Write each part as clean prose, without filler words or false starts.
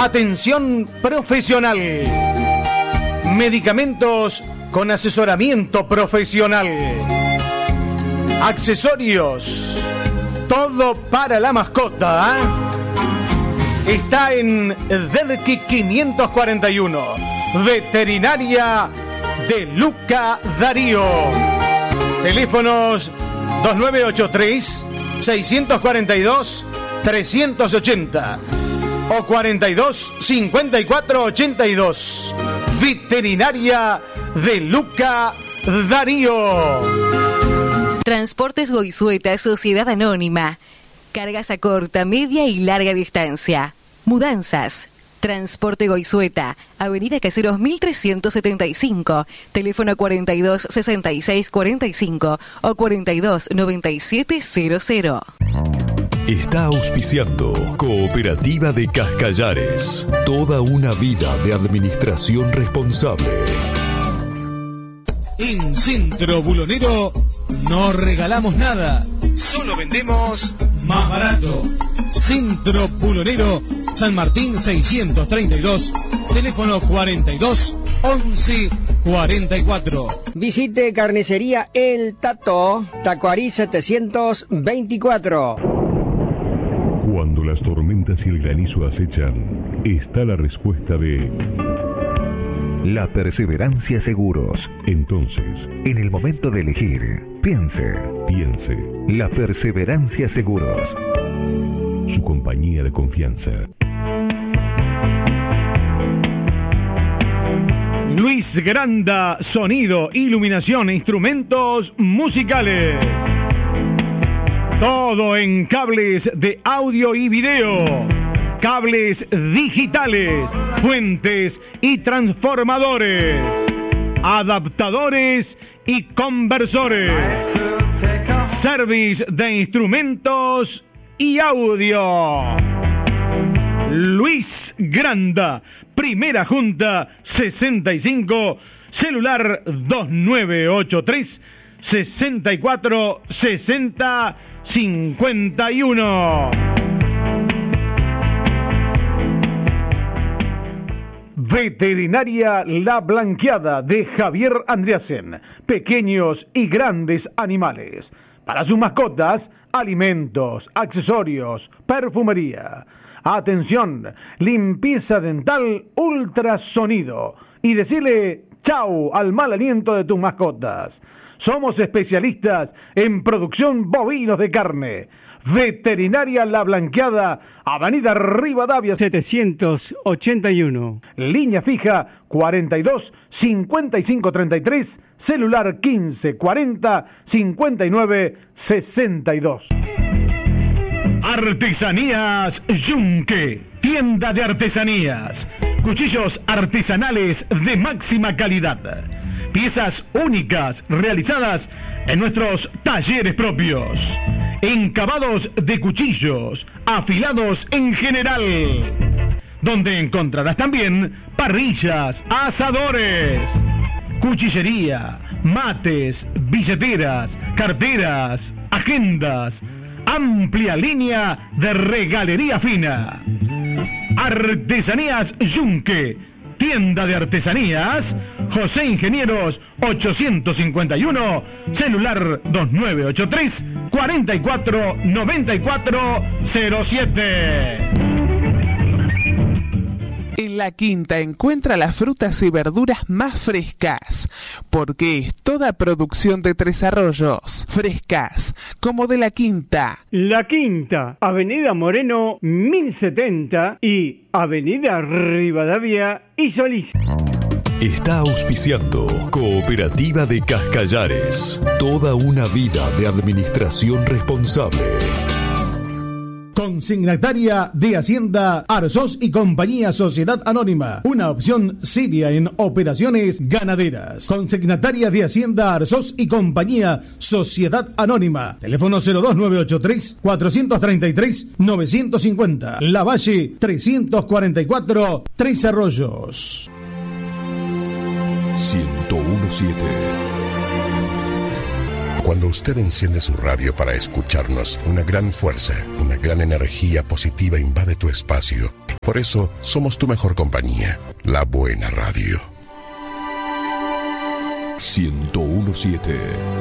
Atención profesional. Medicamentos con asesoramiento profesional. Accesorios. Todo para la mascota. Está en Derqui 541. Veterinaria de Luca Darío. Teléfonos 2983-642-380 o 42-54-82. Veterinaria de Luca Darío. Transportes Goizueta, Sociedad Anónima. Cargas a corta, media y larga distancia. Mudanzas. Transporte Goizueta, Avenida Caseros 1375, teléfono 42 66 45 o 42 97 00. Está auspiciando Cooperativa de Cascallares. Toda una vida de administración responsable. En Centro Bulonero no regalamos nada, solo vendemos más barato. Centro Bulonero, San Martín 632, teléfono 42 11 44. Visite Carnicería El Tato, Tacuarí 724. Cuando las tormentas y el granizo acechan, está la respuesta de La Perseverancia Seguros. Entonces, en el momento de elegir, piense. La Perseverancia Seguros. Su compañía de confianza. Luis Granda, sonido, iluminación, instrumentos musicales. Todo en cables de audio y video, cables digitales, fuentes y transformadores, adaptadores y conversores, service de instrumentos y audio. Luis Granda, Primera Junta 65, celular 2983 64 60 51. Veterinaria La Blanqueada de Javier Andreasen. Pequeños y grandes animales. Para sus mascotas, alimentos, accesorios, perfumería. Atención, limpieza dental, ultrasonido. Y decirle chau al mal aliento de tus mascotas. Somos especialistas en producción bovinos de carne. Veterinaria La Blanqueada, Avenida Rivadavia 781. Línea fija 42 55 33, celular 15 40 59 62. Artesanías Yunque, tienda de artesanías. Cuchillos artesanales de máxima calidad. Piezas únicas realizadas en nuestros talleres propios. Encabados de cuchillos, afilados en general. Donde encontrarás también parrillas, asadores, cuchillería, mates, billeteras, carteras, agendas. Amplia línea de regalería fina. Artesanías Yunque, tienda de artesanías, José Ingenieros 851, celular 2983 44 94 07. En La Quinta encuentra las frutas y verduras más frescas, porque es toda producción de Tres Arroyos, frescas, como de La Quinta. La Quinta, Avenida Moreno 1070 y Avenida Rivadavia y Solís. Está auspiciando Cooperativa de Cascallares. Toda una vida de administración responsable. Consignataria de Hacienda Arzós y Compañía Sociedad Anónima. Una opción seria en operaciones ganaderas. Consignataria de Hacienda Arzós y Compañía Sociedad Anónima. Teléfono 02983-433-950. La Valle 344, Tres Arroyos. 1017. Cuando usted enciende su radio para escucharnos, una gran fuerza, una gran energía positiva invade tu espacio Por eso, somos tu mejor compañía, la buena radio. 101.7.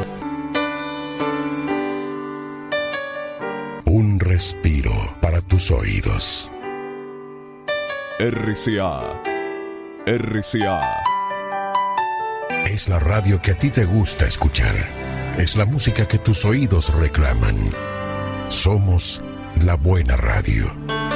Un respiro para tus oídos. RCA. RCA. Es la radio que a ti te gusta escuchar. Es la música que tus oídos reclaman. Somos la buena radio.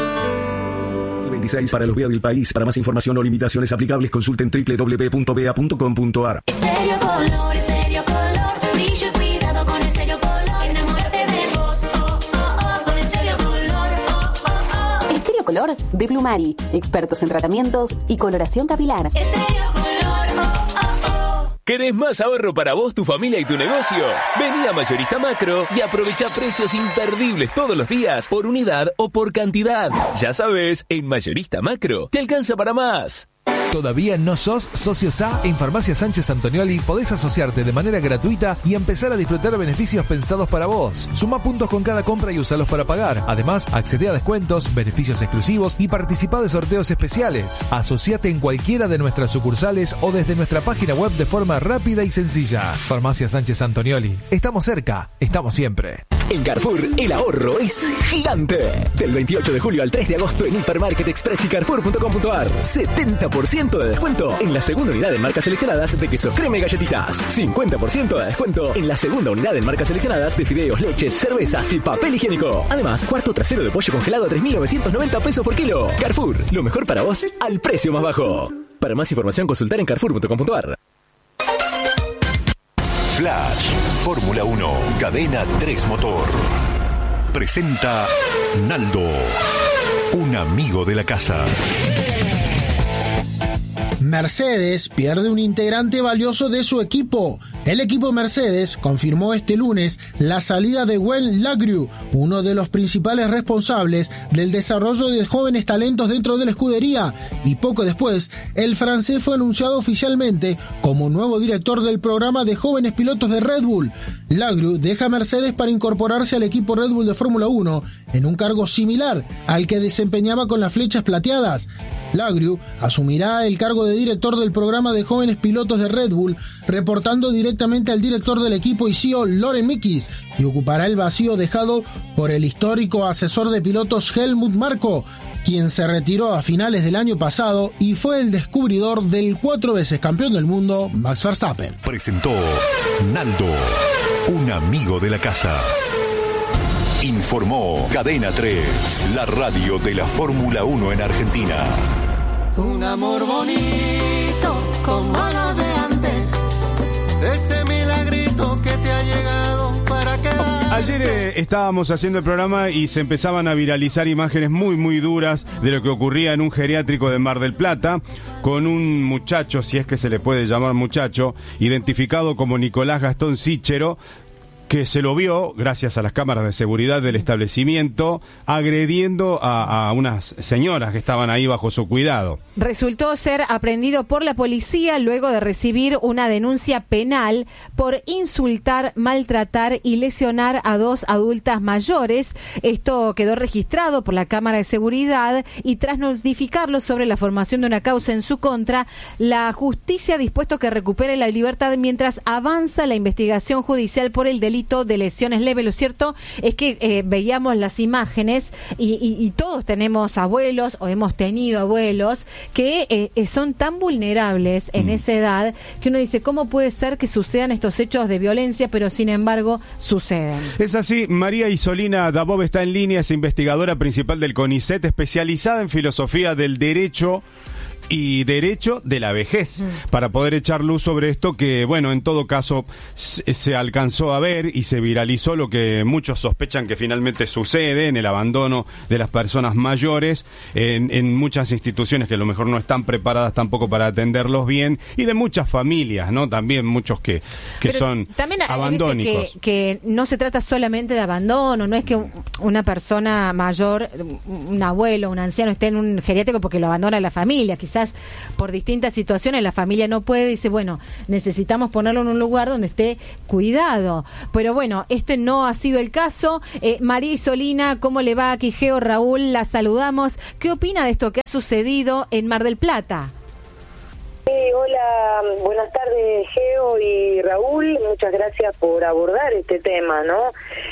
26 para los BEA del país. Para más información o limitaciones aplicables, consulten www.bea.com.ar. Estéreo Color, Estéreo Color. Brillo y cuidado con Estéreo Color. Enamórate de vos, oh, oh, oh, con Estéreo Color, oh, oh, oh. Estéreo Color de Blumari, expertos en tratamientos y coloración capilar. Estéreo Color, oh, oh, oh. ¿Querés más ahorro para vos, tu familia y tu negocio? Vení a Mayorista Macro y aprovecha precios imperdibles todos los días, por unidad o por cantidad. Ya sabes, en Mayorista Macro te alcanza para más. ¿Todavía no sos socio SA? En Farmacia Sánchez Antonioli podés asociarte de manera gratuita y empezar a disfrutar beneficios pensados para vos. Suma puntos con cada compra y usalos para pagar. Además, accede a descuentos, beneficios exclusivos y participa de sorteos especiales. Asociate en cualquiera de nuestras sucursales o desde nuestra página web de forma rápida y sencilla. Farmacia Sánchez Antonioli. Estamos cerca, estamos siempre. En Carrefour, el ahorro es gigante. Del 28 de julio al 3 de agosto en Hipermarket Express y Carrefour.com.ar. 70% de descuento en la segunda unidad en marcas seleccionadas de quesos crema y galletitas. 50% de descuento en la segunda unidad en marcas seleccionadas de fideos, leches, cervezas y papel higiénico. Además, cuarto trasero de pollo congelado a 3.990 pesos por kilo. Carrefour, lo mejor para vos al precio más bajo. Para más información, consultar en Carrefour.com.ar. Flash, Fórmula 1, Cadena 3 Motor. Presenta Naldo, un amigo de la casa. Mercedes pierde un integrante valioso de su equipo. El equipo Mercedes confirmó este lunes la salida de Gwen Lagrew, uno de los principales responsables del desarrollo de jóvenes talentos dentro de la escudería, y poco después, el francés fue anunciado oficialmente como nuevo director del programa de jóvenes pilotos de Red Bull. Lagrew deja Mercedes para incorporarse al equipo Red Bull de Fórmula 1 en un cargo similar al que desempeñaba con las flechas plateadas. Lagrew asumirá el cargo de director del programa de jóvenes pilotos de Red Bull, reportando directamente al director del equipo y CEO Loren Mickis, y ocupará el vacío dejado por el histórico asesor de pilotos Helmut Marko, quien se retiró a finales del año pasado y fue el descubridor del 4 veces campeón del mundo Max Verstappen. Presentó Naldo, un amigo de la casa. Informó Cadena 3, la radio de la Fórmula 1 en Argentina. Un amor bonito como lo de antes, ese milagrito que te ha llegado para quedar. Ayer estábamos haciendo el programa y se empezaban a viralizar imágenes muy duras de lo que ocurría en un geriátrico de Mar del Plata con un muchacho, si es que se le puede llamar muchacho, identificado como Nicolás Gastón Sichero, que se lo vio, gracias a las cámaras de seguridad del establecimiento, agrediendo a unas señoras que estaban ahí bajo su cuidado. Resultó ser aprendido por la policía luego de recibir una denuncia penal por insultar, maltratar y lesionar a dos adultas mayores. Esto quedó registrado por la cámara de seguridad y tras notificarlo sobre la formación de una causa en su contra, la justicia ha dispuesto que recupere la libertad mientras avanza la investigación judicial por el delito de lesiones leves. Lo cierto es que veíamos las imágenes y todos tenemos abuelos o hemos tenido abuelos que son tan vulnerables en esa edad que uno dice, ¿cómo puede ser que sucedan estos hechos de violencia, pero sin embargo suceden? Es así. María Isolina Dabov está en línea, es investigadora principal del CONICET, especializada en filosofía del derecho y derecho de la vejez, para poder echar luz sobre esto que, bueno, en todo caso se alcanzó a ver y se viralizó lo que muchos sospechan que finalmente sucede en el abandono de las personas mayores en muchas instituciones que a lo mejor no están preparadas tampoco para atenderlos bien, y de muchas familias, ¿no? También muchos que son también abandónicos. Que no se trata solamente de abandono, no es que una persona mayor, un abuelo, un anciano esté en un geriátrico porque lo abandona la familia, quizás quizás por distintas situaciones la familia no puede, dice, bueno, necesitamos ponerlo en un lugar donde esté cuidado. Pero bueno, este no ha sido el caso. María Isolina, ¿cómo le va? Aquí Geo, Raúl, la saludamos. ¿Qué opina de esto que ha sucedido en Mar del Plata? Sí, hola, buenas tardes Geo y Raúl, muchas gracias por abordar este tema, ¿no?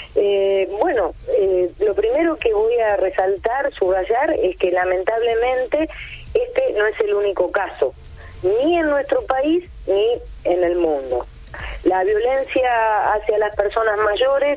Lo primero que voy a resaltar, subrayar, es que lamentablemente este no es el único caso, ni en nuestro país ni en el mundo. La violencia hacia las personas mayores,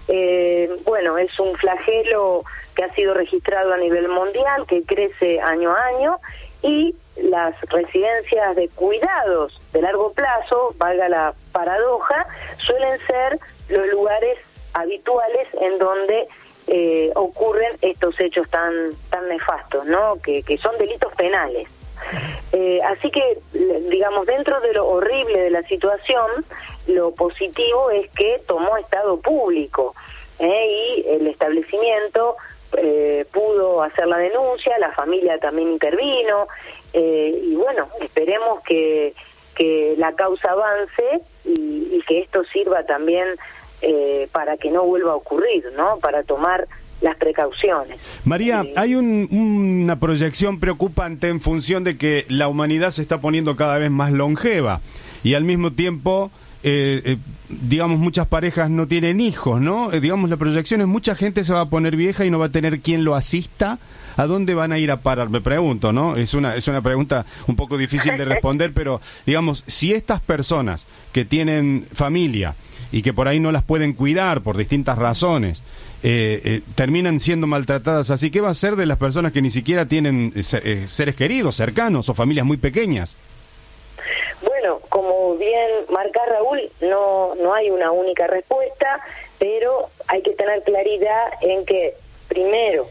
es un flagelo que ha sido registrado a nivel mundial, que crece año a año, y las residencias de cuidados de largo plazo, valga la paradoja, suelen ser los lugares habituales en donde ocurren estos hechos tan nefastos, ¿no? Que son delitos penales. Así que, digamos, dentro de lo horrible de la situación, lo positivo es que tomó estado público y el establecimiento pudo hacer la denuncia, la familia también intervino, y bueno, esperemos que la causa avance y que esto sirva también para que no vuelva a ocurrir, ¿no? Para tomar las precauciones. María, hay una proyección preocupante en función de que la humanidad se está poniendo cada vez más longeva y al mismo tiempo digamos, muchas parejas no tienen hijos, ¿no? Digamos, la proyección es mucha gente se va a poner vieja y no va a tener quien lo asista. ¿A dónde van a ir a parar? Me pregunto, ¿no? Es una pregunta un poco difícil de responder, pero, digamos, si estas personas que tienen familia y que por ahí no las pueden cuidar por distintas razones, terminan siendo maltratadas así, ¿qué va a ser de las personas que ni siquiera tienen seres queridos, cercanos o familias muy pequeñas? Bueno, como bien marca Raúl, no hay una única respuesta, pero hay que tener claridad en que, primero,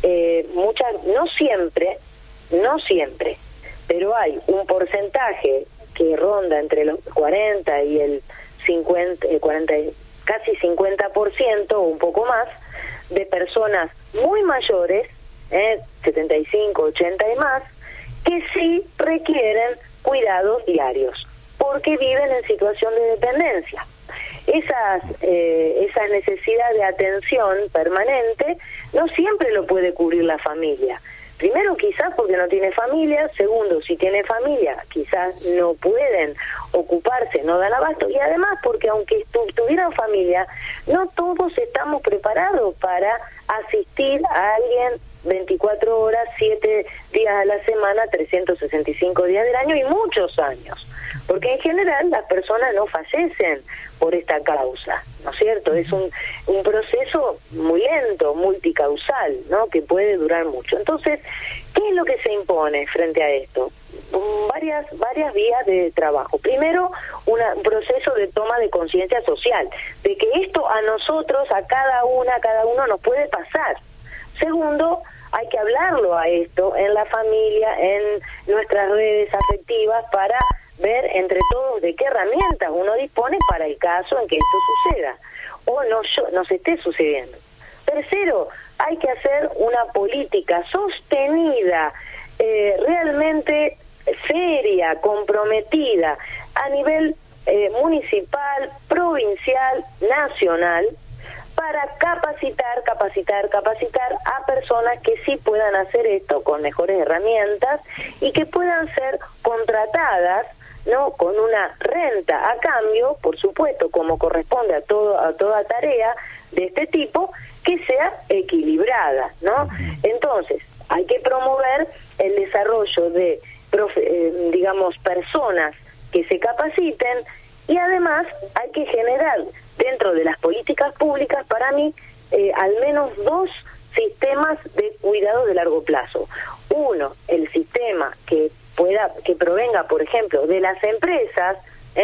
no siempre, pero hay un porcentaje que ronda entre los 40 y el 50, casi 50% o un poco más, de personas muy mayores, 75, 80 y más, que sí requieren cuidados diarios, porque viven en situación de dependencia. Esa necesidad de atención permanente no siempre lo puede cubrir la familia. Primero, quizás porque no tiene familia. Segundo, si tiene familia, quizás no pueden ocuparse, no dan abasto. Y además, porque aunque tuvieran familia, no todos estamos preparados para asistir a alguien 24 horas, 7 días a la semana, 365 días del año y muchos años. Porque en general las personas no fallecen por esta causa, ¿no es cierto? Es un proceso muy lento, multicausal, ¿no? Que puede durar mucho. Entonces, ¿qué es lo que se impone frente a esto? Varias vías de trabajo. Primero, un proceso de toma de conciencia social, de que esto a nosotros, a cada uno nos puede pasar. Segundo, hay que hablarlo a esto en la familia, en nuestras redes afectivas, para ver entre todos de qué herramientas uno dispone para el caso en que esto suceda o no se esté sucediendo. Tercero, hay que hacer una política sostenida, realmente seria, comprometida a nivel municipal, provincial, nacional, para capacitar a personas que sí puedan hacer esto con mejores herramientas y que puedan ser contratadas, ¿no? Con una renta a cambio, por supuesto, como corresponde a toda tarea de este tipo, que sea equilibrada, ¿no? Entonces, hay que promover el desarrollo de, personas que se capaciten, y además hay que generar dentro de las políticas públicas, para mí, al menos 2 sistemas de cuidado de largo plazo. Uno, el sistema que provenga, por ejemplo, de las empresas,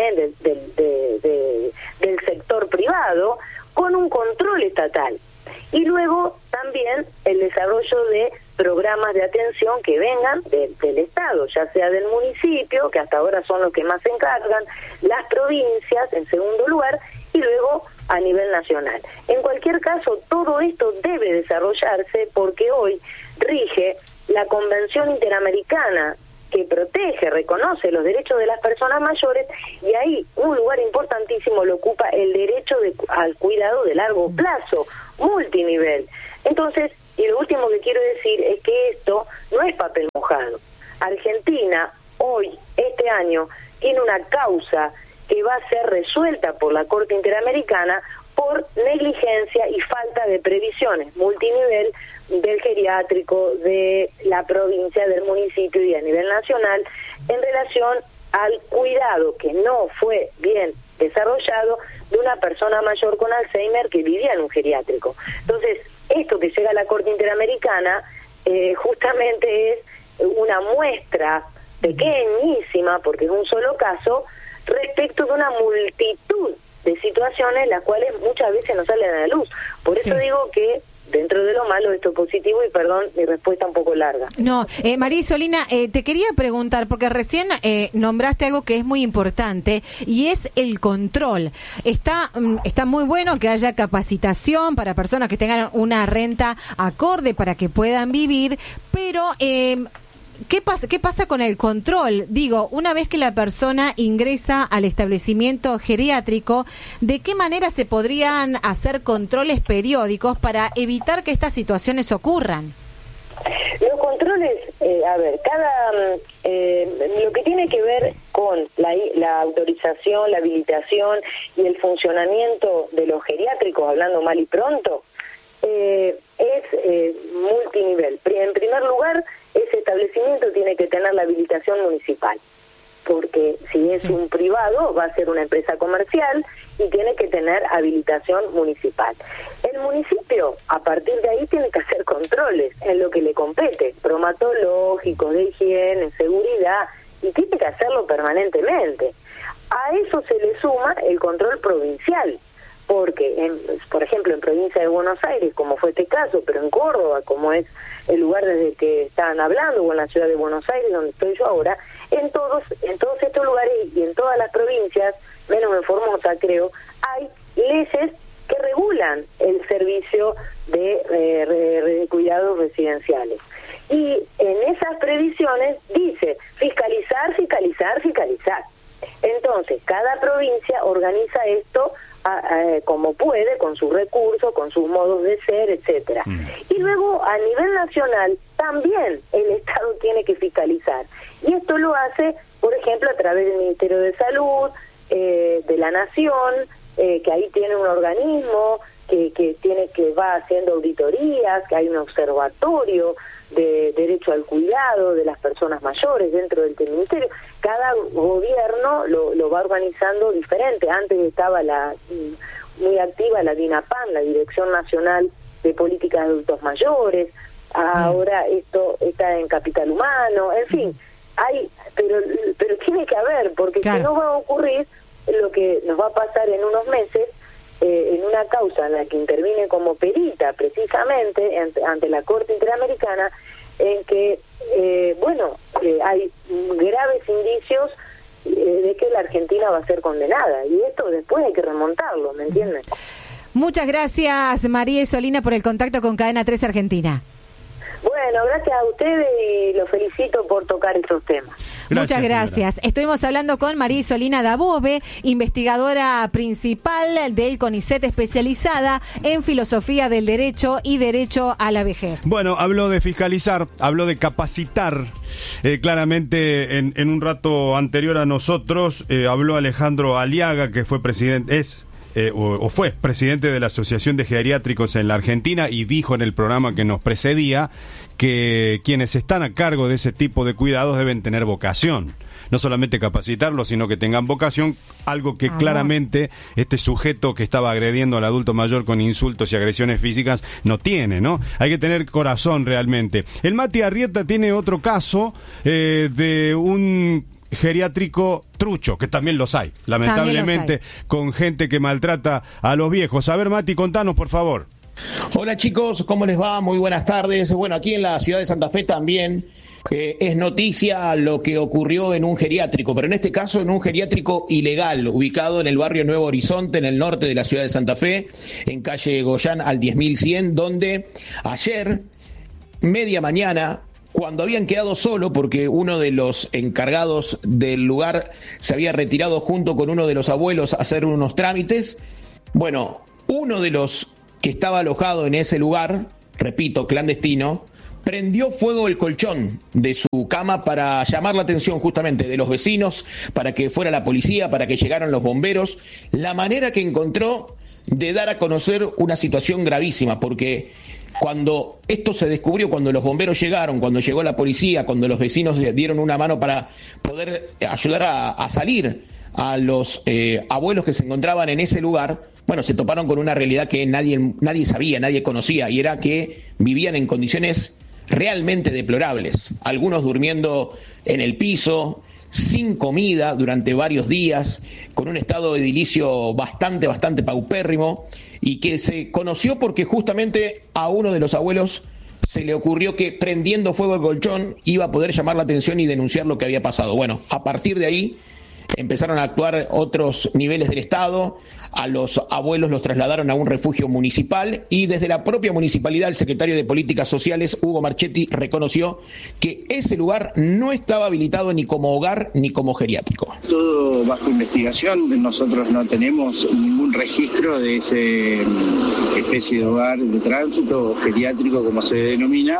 del sector privado, con un control estatal. Y luego también el desarrollo de programas de atención que vengan del Estado, ya sea del municipio, que hasta ahora son los que más se encargan, las provincias en segundo lugar, y luego a nivel nacional. En cualquier caso, todo esto debe desarrollarse porque hoy rige la Convención Interamericana que protege, reconoce los derechos de las personas mayores, y ahí un lugar importantísimo lo ocupa el derecho al cuidado de largo plazo, multinivel. Entonces, y lo último que quiero decir es que esto no es papel mojado. Argentina, hoy, este año, tiene una causa que va a ser resuelta por la Corte Interamericana por negligencia y falta de previsiones multinivel del geriátrico, de la provincia, del municipio y a nivel nacional en relación al cuidado que no fue bien desarrollado de una persona mayor con Alzheimer que vivía en un geriátrico. Entonces, esto que llega a la Corte Interamericana justamente es una muestra pequeñísima, porque es un solo caso, respecto de una multitud de situaciones las cuales muchas veces no salen a la luz. Por eso digo que dentro de lo malo esto es positivo, y perdón, mi respuesta un poco larga. No, María Isolina, te quería preguntar, porque recién nombraste algo que es muy importante, y es el control. Está muy bueno que haya capacitación para personas que tengan una renta acorde para que puedan vivir, pero ¿qué pasa con el control? Digo, una vez que la persona ingresa al establecimiento geriátrico, ¿de qué manera se podrían hacer controles periódicos para evitar que estas situaciones ocurran? Los controles, lo que tiene que ver con la autorización, la habilitación y el funcionamiento de los geriátricos, hablando mal y pronto, es multinivel. En primer lugar, ese establecimiento tiene que tener la habilitación municipal, porque si es un privado va a ser una empresa comercial y tiene que tener habilitación municipal. El municipio, a partir de ahí, tiene que hacer controles en lo que le compete, bromatológicos, de higiene, seguridad, y tiene que hacerlo permanentemente. A eso se le suma el control provincial, porque, por ejemplo, en provincia de Buenos Aires, como fue este caso, pero en Córdoba, como es el lugar desde el que están hablando, o en la ciudad de Buenos Aires, donde estoy yo ahora, en todos estos lugares y en todas las provincias, menos en Formosa, creo, hay leyes que regulan el servicio de cuidados residenciales. Y en esas previsiones dice fiscalizar, fiscalizar, fiscalizar. Entonces, cada provincia organiza esto como puede, con sus recursos, con sus modos de ser, etcétera. Y luego, a nivel nacional, también el Estado tiene que fiscalizar. Y esto lo hace, por ejemplo, a través del Ministerio de Salud, de la Nación, que ahí tiene un organismo que va haciendo auditorías, que hay un observatorio de derecho al cuidado de las personas mayores dentro del ministerio. Cada gobierno lo va organizando diferente. Antes estaba muy activa la DINAPAN, la Dirección Nacional de Políticas de Adultos Mayores. Ahora esto está en Capital Humano. En fin, pero tiene que haber, porque si no va a ocurrir lo que nos va a pasar en unos meses, en una causa en la que intervine como perita precisamente ante la Corte Interamericana, en que hay graves indicios de que la Argentina va a ser condenada, y esto después hay que remontarlo, ¿me entienden? Muchas gracias, María Isolina, por el contacto con Cadena 3 Argentina. Bueno, gracias a ustedes y los felicito por tocar estos temas. Muchas gracias. Estuvimos hablando con María Isolina Dabove, investigadora principal del CONICET, especializada en filosofía del derecho y derecho a la vejez. Bueno, habló de fiscalizar, habló de capacitar. Claramente, en un rato anterior a nosotros, habló Alejandro Aliaga, que fue presidente, fue presidente de la Asociación de Geriátricos en la Argentina, y dijo en el programa que nos precedía que quienes están a cargo de ese tipo de cuidados deben tener vocación. No solamente capacitarlos, sino que tengan vocación, algo que claramente este sujeto que estaba agrediendo al adulto mayor con insultos y agresiones físicas no tiene, ¿no? Hay que tener corazón realmente. El Mati Arrieta tiene otro caso de un geriátrico trucho, que también los hay, lamentablemente, con gente que maltrata a los viejos. A ver, Mati, contanos, por favor. Hola chicos, ¿cómo les va? Muy buenas tardes. Bueno, aquí en la ciudad de Santa Fe también es noticia lo que ocurrió en un geriátrico, pero en este caso en un geriátrico ilegal, ubicado en el barrio Nuevo Horizonte, en el norte de la ciudad de Santa Fe, en calle Goyán al 10.100, donde ayer, media mañana, cuando habían quedado solo porque uno de los encargados del lugar se había retirado junto con uno de los abuelos a hacer unos trámites. Bueno, uno de los que estaba alojado en ese lugar, repito, clandestino, prendió fuego el colchón de su cama para llamar la atención justamente de los vecinos, para que fuera la policía, para que llegaran los bomberos. La manera que encontró de dar a conocer una situación gravísima, porque cuando esto se descubrió, cuando los bomberos llegaron, cuando llegó la policía, cuando los vecinos le dieron una mano para poder ayudar a salir a los abuelos que se encontraban en ese lugar, bueno, se toparon con una realidad que nadie sabía, nadie conocía, y era que vivían en condiciones realmente deplorables. Algunos durmiendo en el piso, sin comida durante varios días, con un estado edilicio bastante paupérrimo, y que se conoció porque justamente a uno de los abuelos se le ocurrió que prendiendo fuego el colchón iba a poder llamar la atención y denunciar lo que había pasado. Bueno, a partir de ahí empezaron a actuar otros niveles del Estado. A los abuelos los trasladaron a un refugio municipal, y desde la propia municipalidad el secretario de Políticas Sociales, Hugo Marchetti, reconoció que ese lugar no estaba habilitado ni como hogar ni como geriátrico. Todo bajo investigación, nosotros no tenemos ningún registro de ese especie de hogar de tránsito o geriátrico, como se denomina.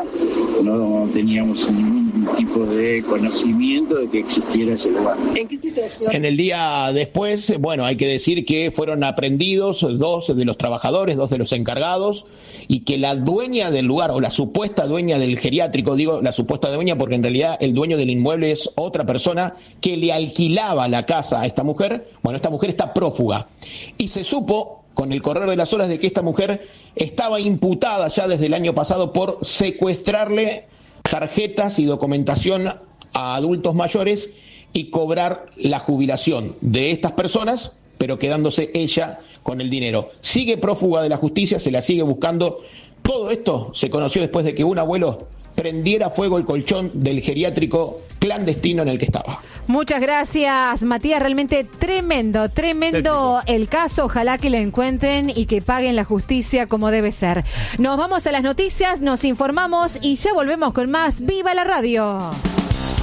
No teníamos ningún tipo de conocimiento de que existiera ese lugar. ¿En qué situación? En el día después, bueno, hay que decir que fueron aprendidos 2 de los trabajadores, 2 de los encargados, y que la dueña del lugar, o la supuesta dueña del geriátrico, digo la supuesta dueña porque en realidad el dueño del inmueble es otra persona que le alquilaba la casa a esta mujer. Bueno, esta mujer está prófuga, y se supo con el correr de las horas de que esta mujer estaba imputada ya desde el año pasado por secuestrarle tarjetas y documentación a adultos mayores y cobrar la jubilación de estas personas, pero quedándose ella con el dinero. Sigue prófuga de la justicia, se la sigue buscando. Todo esto se conoció después de que un abuelo prendiera fuego el colchón del geriátrico clandestino en el que estaba. Muchas gracias, Matías. Realmente tremendo el caso. Ojalá que lo encuentren y que paguen la justicia como debe ser. Nos vamos a las noticias, nos informamos y ya volvemos con más. ¡Viva la radio!